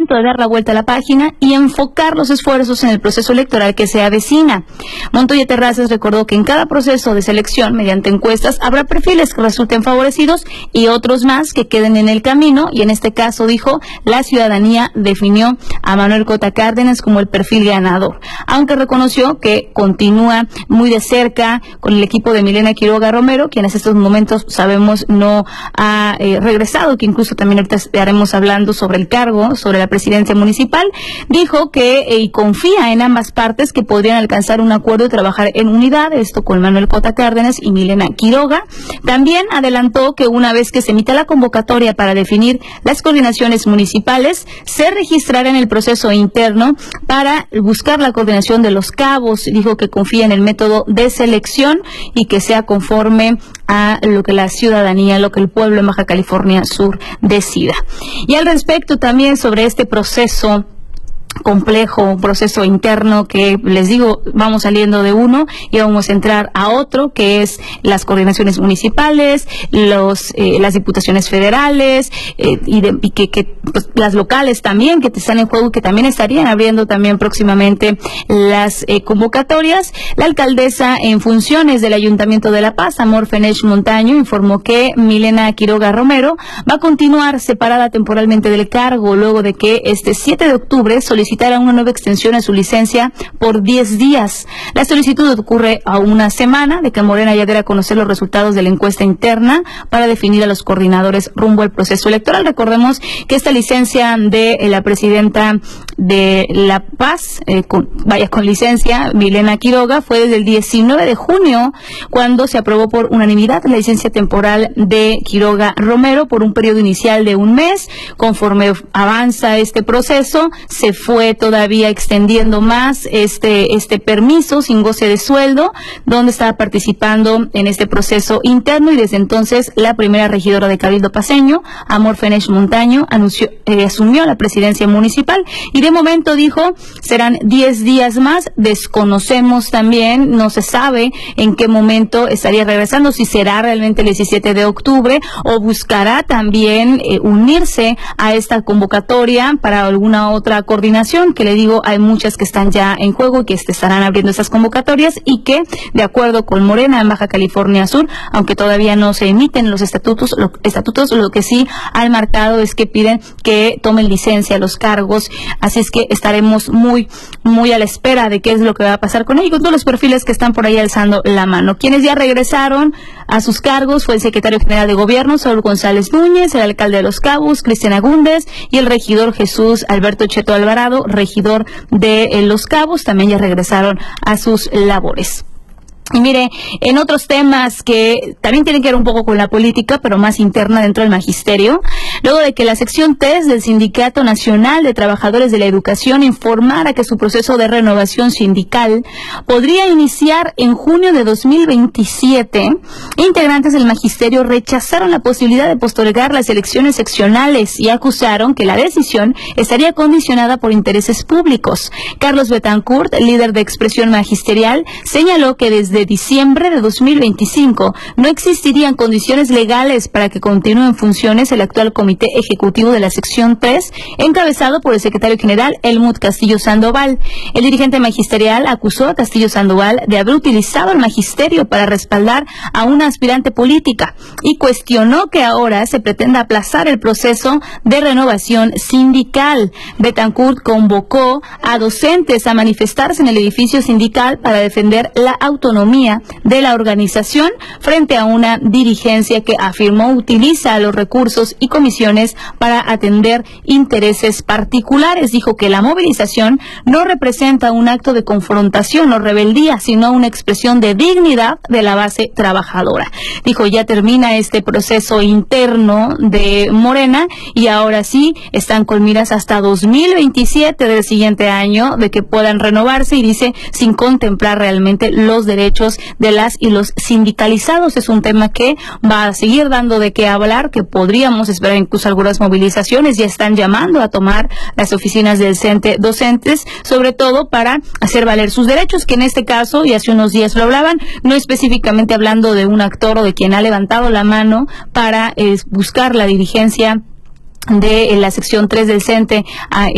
momento de dar la vuelta a la página y enfocar los esfuerzos en el proceso electoral que se avecina. Montoya Terrazas recordó que en cada proceso de selección, mediante encuestas, habrá perfiles que resulten favorecidos y otros más que queden en el camino, y en este caso, dijo, la ciudadanía definió a Manuel Cota Cárdenas como el perfil ganador, aunque reconoció que continúa muy de cerca con el equipo de Milena Quiroga Romero, quien en estos momentos sabemos no ha regresado, que incluso también ahorita estaremos hablando sobre el cargo, sobre la presidencia municipal. Dijo que y confía en ambas partes que podrían alcanzar un acuerdo y trabajar en unidad, esto con Manuel Cota Cárdenas y Milena Quiroga. También adelantó que una vez que se emita la convocatoria para definir las coordinaciones municipales, se registrará en el proceso interno para buscar la coordinación de los cabos. Dijo que confía en el método de selección y que sea conforme a lo que la ciudadanía, lo que el pueblo en Baja California Sur decida. Y al respecto también sobre este proceso complejo, un proceso interno que, les digo, vamos saliendo de uno y vamos a entrar a otro, que es las coordinaciones municipales, las diputaciones federales y que pues, las locales también, que están en juego, que también estarían abriendo también próximamente las convocatorias. La alcaldesa en funciones del Ayuntamiento de La Paz, Amor Fenech Montaño, informó que Milena Quiroga Romero va a continuar separada temporalmente del cargo luego de que este 7 de octubre solicitara una nueva extensión a su licencia por 10 días. La solicitud ocurre a una semana de que Morena ya diera a conocer los resultados de la encuesta interna para definir a los coordinadores rumbo al proceso electoral. Recordemos que esta licencia de la presidenta de La Paz, con licencia, Milena Quiroga, fue desde el 19 de junio cuando se aprobó por unanimidad la licencia temporal de Quiroga Romero por un periodo inicial de un mes. Conforme avanza este proceso, se fue todavía extendiendo más este permiso sin goce de sueldo, donde estaba participando en este proceso interno, y desde entonces la primera regidora de Cabildo Paceño, Amor Fenech Montaño, asumió la presidencia municipal, y de momento dijo serán 10 días más. Desconocemos también, no se sabe en qué momento estaría regresando, si será realmente el 17 de octubre o buscará también unirse a esta convocatoria para alguna otra coordinación, que le digo, hay muchas que están ya en juego y que estarán abriendo esas convocatorias, y que, de acuerdo con Morena en Baja California Sur, aunque todavía no se emiten los estatutos, lo que sí han marcado es que piden que tomen licencia a los cargos, así es que estaremos muy a la espera de qué es lo que va a pasar con ellos, con todos los perfiles que están por ahí alzando la mano. Quienes ya regresaron a sus cargos fue el secretario general de Gobierno, Saúl González Núñez, el alcalde de Los Cabos, Cristian Agúndez, y el regidor Jesús Alberto Cheto Alvarado, regidor de Los Cabos, también ya regresaron a sus labores. Y mire, en otros temas que también tienen que ver un poco con la política, pero más interna dentro del magisterio, luego de que la sección 3 del Sindicato Nacional de Trabajadores de la Educación informara que su proceso de renovación sindical podría iniciar en junio de 2027, integrantes del magisterio rechazaron la posibilidad de postergar las elecciones seccionales y acusaron que la decisión estaría condicionada por intereses públicos. Carlos Betancourt, líder de Expresión Magisterial, señaló que desde diciembre de 2025 no existirían condiciones legales para que continúe en funciones el actual comité ejecutivo de la sección 3, encabezado por el secretario general Helmut Castillo Sandoval. El dirigente magisterial acusó a Castillo Sandoval de haber utilizado el magisterio para respaldar a una aspirante política y cuestionó que ahora se pretenda aplazar el proceso de renovación sindical. Betancourt convocó a docentes a manifestarse en el edificio sindical para defender la autonomía de la organización frente a una dirigencia que afirmó utiliza los recursos y comisiones para atender intereses particulares. Dijo que la movilización no representa un acto de confrontación o rebeldía, sino una expresión de dignidad de la base trabajadora. Dijo, ya termina este proceso interno de Morena y ahora sí están con miras hasta 2027 del siguiente año de que puedan renovarse, y dice, sin contemplar realmente los derechos de las y los sindicalizados. Es un tema que va a seguir dando de qué hablar, que podríamos esperar incluso algunas movilizaciones. Ya están llamando a tomar las oficinas del CENTE docentes, sobre todo para hacer valer sus derechos, que en este caso, y hace unos días lo hablaban, no específicamente hablando de un actor o de quien ha levantado la mano para buscar la dirigencia de la sección 3 del CENTE